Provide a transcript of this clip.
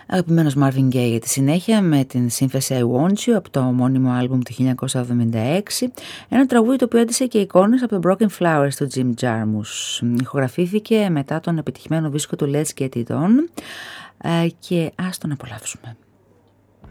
Αγαπημένος Marvin Gaye για τη συνέχεια με την σύμφεση I Want You από το ομώνυμο άλμπουμ του 1976, ένα τραγούδι το οποίο έντυσε και εικόνες από το Broken Flowers του Jim Jarmusch. Ηχογραφήθηκε μετά τον επιτυχημένο δίσκο του Let's Get It On και ας τον απολαύσουμε.